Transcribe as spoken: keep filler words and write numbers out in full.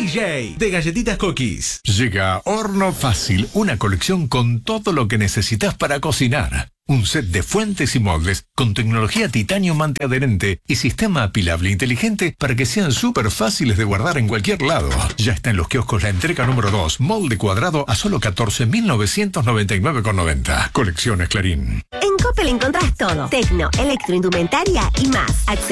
J, de Galletitas Cookies. Llega Horno Fácil, una colección con todo lo que necesitas para cocinar. Un set de fuentes y moldes con tecnología titanio antiadherente y sistema apilable inteligente para que sean súper fáciles de guardar en cualquier lado. Ya está en los kioscos la entrega número dos, molde cuadrado a solo catorce mil novecientos noventa y nueve con noventa. Colecciones Clarín. En Coppel encontrás todo. Tecno, electroindumentaria y más.